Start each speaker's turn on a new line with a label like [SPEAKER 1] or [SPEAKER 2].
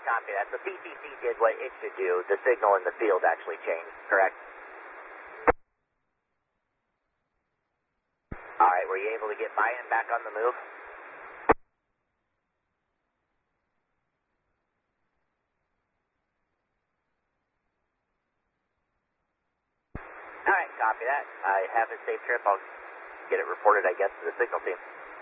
[SPEAKER 1] copy that. So PTC did what it should do. The signal in the field actually changed, correct? All right, were you able to get buy-in back on the move? All right, copy that. I have a safe trip. I'll get it reported, I guess, to the signal team.